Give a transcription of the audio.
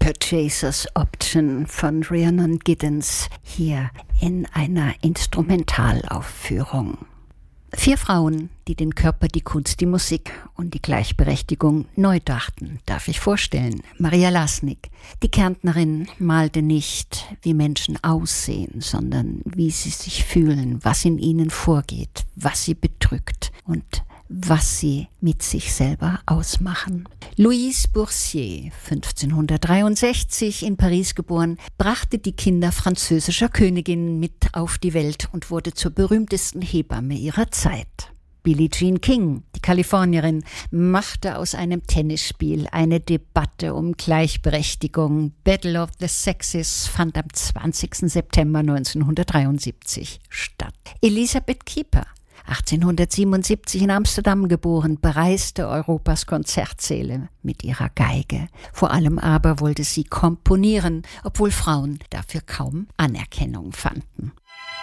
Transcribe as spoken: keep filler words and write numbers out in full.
Purchasers Option von Rhiannon Giddens hier in einer Instrumentalaufführung. Vier Frauen, die den Körper, die Kunst, die Musik und die Gleichberechtigung neu dachten, darf ich vorstellen. Maria Lasnik, die Kärntnerin, malte nicht, wie Menschen aussehen, sondern wie sie sich fühlen, was in ihnen vorgeht, was sie bedrückt und was sie mit sich selber ausmachen. Louise Boursier, fünfzehnhundertdreiundsechzig in Paris geboren, brachte die Kinder französischer Königinnen mit auf die Welt und wurde zur berühmtesten Hebamme ihrer Zeit. Billie Jean King, die Kalifornierin, machte aus einem Tennisspiel eine Debatte um Gleichberechtigung. Battle of the Sexes fand am zwanzigsten September neunzehnhundertdreiundsiebzig statt. Elisabeth Kieper, achtzehnhundertsiebenundsiebzig in Amsterdam geboren, bereiste Europas Konzertsäle mit ihrer Geige. Vor allem aber wollte sie komponieren, obwohl Frauen dafür kaum Anerkennung fanden.